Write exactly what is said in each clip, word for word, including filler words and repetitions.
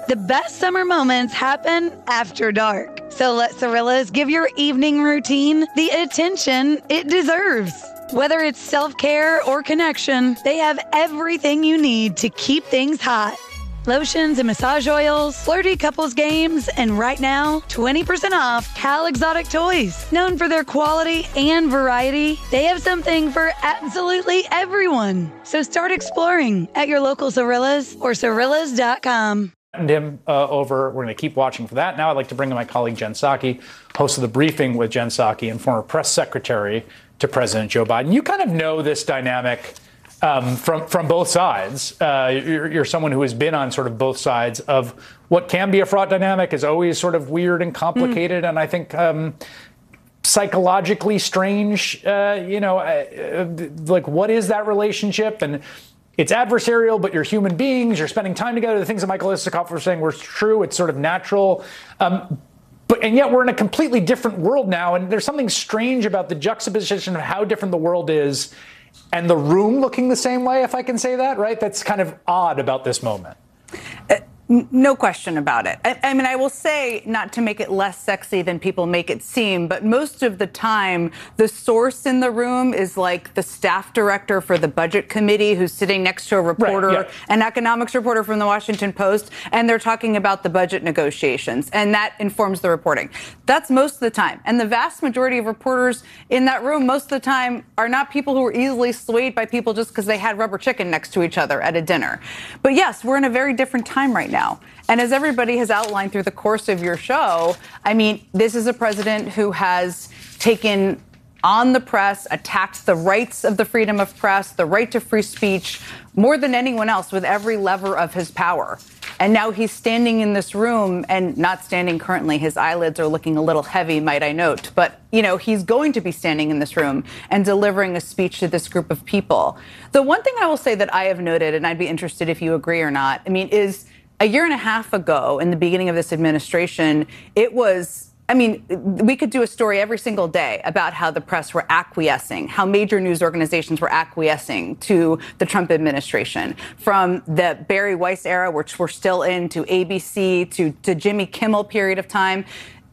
The best summer moments happen after dark. So let Cirillas give your evening routine the attention it deserves. Whether it's self-care or connection, they have everything you need to keep things hot. Lotions and massage oils, flirty couples games, and right now, twenty percent off Cal Exotic Toys. Known for their quality and variety, they have something for absolutely everyone. So start exploring at your local Cirillas or Cirillas dot com. Him uh, over. We're going to keep watching for that. Now I'd like to bring in my colleague Jen Psaki, host of The Briefing with Jen Psaki and former press secretary to President Joe Biden. You kind of know this dynamic um, from from both sides. Uh, you're, you're someone who has been on sort of both sides of what can be a fraught dynamic, is always sort of weird and complicated, mm. and I think um, psychologically strange. Uh, you know, uh, like what is that relationship? And it's adversarial, but you're human beings. You're spending time together. The things that Michael Isikoff was saying were true. It's sort of natural. Um, but and yet we're in a completely different world now. And there's something strange about the juxtaposition of how different the world is and the room looking the same way, if I can say that, right? That's kind of odd about this moment. Uh, No question about it. I, I mean, I will say, not to make it less sexy than people make it seem, but most of the time, the source in the room is like the staff director for the budget committee who's sitting next to a reporter, right, yeah. an economics reporter from the Washington Post, and they're talking about the budget negotiations, and that informs the reporting. That's most of the time. And the vast majority of reporters in that room, most of the time, are not people who are easily swayed by people just because they had rubber chicken next to each other at a dinner. But yes, we're in a very different time right now. Now. And as everybody has outlined through the course of your show, I mean, this is a president who has taken on the press, attacked the rights of the freedom of press, the right to free speech, more than anyone else with every lever of his power. And now he's standing in this room and not standing currently. His eyelids are looking a little heavy, might I note. But, you know, he's going to be standing in this room and delivering a speech to this group of people. The one thing I will say that I have noted, and I'd be interested if you agree or not, I mean, is a year and a half ago, in the beginning of this administration, it was, I mean, we could do a story every single day about how the press were acquiescing, how major news organizations were acquiescing to the Trump administration. From the Barry Weiss era, which we're still in, to A B C, to, to Jimmy Kimmel period of time.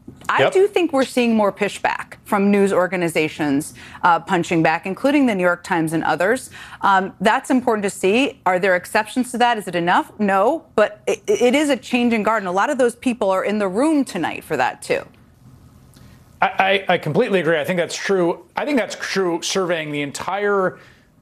I Yep. do think we're seeing more pushback from news organizations uh, punching back, including the New York Times and others. Um, that's important to see. Are there exceptions to that? Is it enough? No, but it, it is a changing guard. And a lot of those people are in the room tonight for that, too. I, I, I completely agree. I think that's true. I think that's true surveying the entire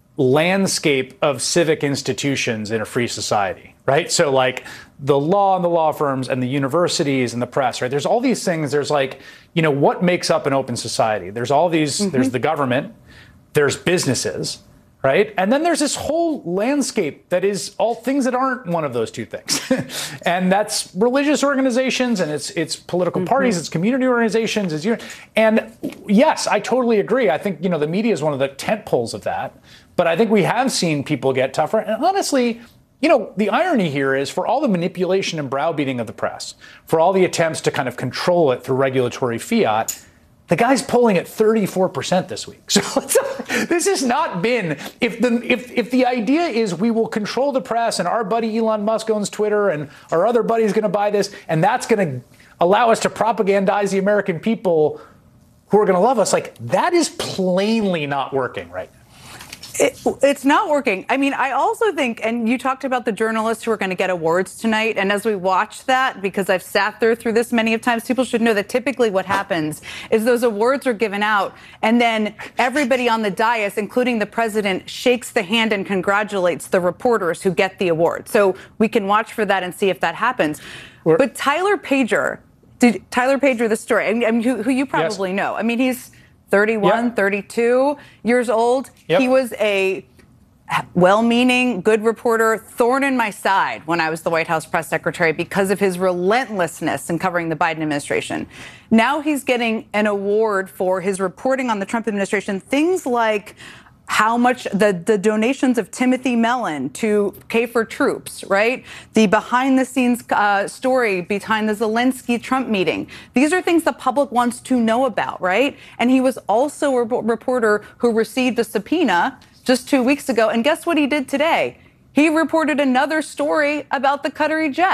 landscape of civic institutions in a free society, right? So like the law and the law firms and the universities and the press, right? There's all these things. There's like, you know, what makes up an open society? There's all these, mm-hmm. there's the government, there's businesses, right? And then there's this whole landscape that is all things that aren't one of those two things. And that's religious organizations, and it's it's political mm-hmm. parties, it's community organizations, it's and yes, I totally agree. I think, you know, the media is one of the tent poles of that. But I think we have seen people get tougher. And honestly, you know, the irony here is for all the manipulation and browbeating of the press, for all the attempts to kind of control it through regulatory fiat, the guy's polling at thirty-four percent this week. So this has not been, if the if if the idea is we will control the press and our buddy Elon Musk owns Twitter and our other buddy is going to buy this and that's going to allow us to propagandize the American people who are going to love us, like that is plainly not working right now. It, it's not working. I mean, I also think, and you talked about the journalists who are going to get awards tonight. And as we watch that, because I've sat there through this many of times, people should know that typically what happens is those awards are given out. And then everybody on the dais, including the president, shakes the hand and congratulates the reporters who get the award. So we can watch for that and see if that happens. We're, but Tyler Pager, did, Tyler Pager, the story, I mean, who, who you probably yes. know. I mean, he's thirty-one, yep. thirty-two years old. Yep. He was a well-meaning, good reporter, thorn in my side when I was the White House press secretary because of his relentlessness in covering the Biden administration. Now he's getting an award for his reporting on the Trump administration. Things like how much the, the donations of Timothy Mellon to K four Troops, right? The behind the scenes uh, story behind the Zelensky Trump meeting. These are things the public wants to know about, right? And he was also a reporter who received a subpoena just two weeks ago. And guess what he did today? He reported another story about the Qatari jet.